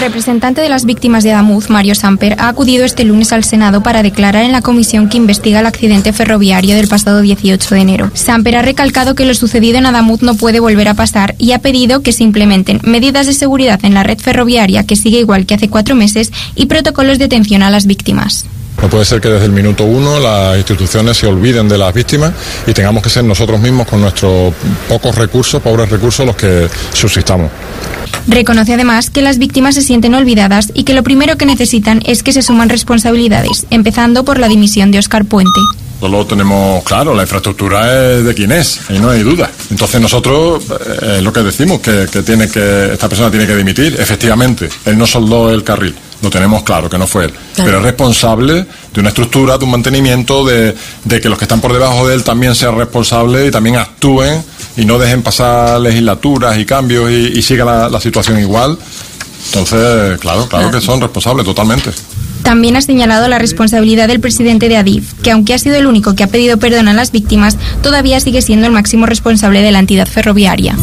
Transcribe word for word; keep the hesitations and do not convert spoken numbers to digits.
representante de las víctimas de Adamuz, Mario Samper, ha acudido este lunes al Senado para declarar en la comisión que investiga el accidente ferroviario del pasado dieciocho de enero. Samper ha recalcado que lo sucedido en Adamuz no puede volver a pasar y ha pedido que se implementen medidas de seguridad en la red ferroviaria, que sigue igual que hace cuatro meses, y protocolos de atención a las víctimas. No puede ser que desde el minuto uno las instituciones se olviden de las víctimas y tengamos que ser nosotros mismos, con nuestros pocos recursos, pobres recursos, los que subsistamos. Reconoce además que las víctimas se sienten olvidadas y que lo primero que necesitan es que se suman responsabilidades, empezando por la dimisión de Óscar Puente. Solo tenemos claro, la infraestructura es de quien es, y no hay duda. Entonces nosotros, es eh, lo que decimos, que, que, tiene que esta persona tiene que dimitir. Efectivamente, él no soldó el carril, lo tenemos claro, que no fue él. Claro. Pero es responsable de una estructura, de un mantenimiento, de, de que los que están por debajo de él también sean responsables y también actúen y no dejen pasar legislaturas y cambios y, y siga la, la situación igual. Entonces, claro, claro que son responsables totalmente. También ha señalado la responsabilidad del presidente de Adif, que aunque ha sido el único que ha pedido perdón a las víctimas, todavía sigue siendo el máximo responsable de la entidad ferroviaria.